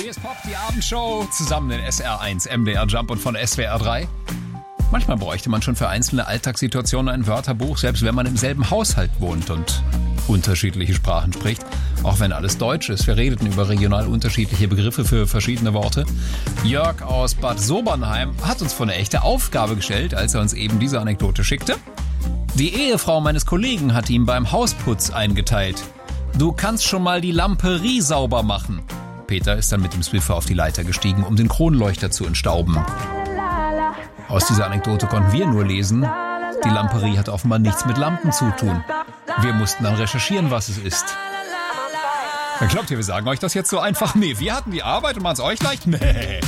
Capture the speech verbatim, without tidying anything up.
Hier ist Pop, die Abendshow, zusammen in S R eins, M D R Jump und von S W R drei. Manchmal bräuchte man schon für einzelne Alltagssituationen ein Wörterbuch, selbst wenn man im selben Haushalt wohnt und unterschiedliche Sprachen spricht. Auch wenn alles Deutsch ist. Wir redeten über regional unterschiedliche Begriffe für verschiedene Worte. Jörg aus Bad Sobernheim hat uns vor eine echte Aufgabe gestellt, als er uns eben diese Anekdote schickte. Die Ehefrau meines Kollegen hat ihm beim Hausputz eingeteilt: Du kannst schon mal die Lamperie sauber machen. Peter ist dann mit dem Swiffer auf die Leiter gestiegen, um den Kronleuchter zu entstauben. Aus dieser Anekdote konnten wir nur lesen, die Lamperie hat offenbar nichts mit Lampen zu tun. Wir mussten dann recherchieren, was es ist. Glaubt ihr, wir sagen euch das jetzt so einfach? Nee, wir hatten die Arbeit und machen es euch leicht? Nee.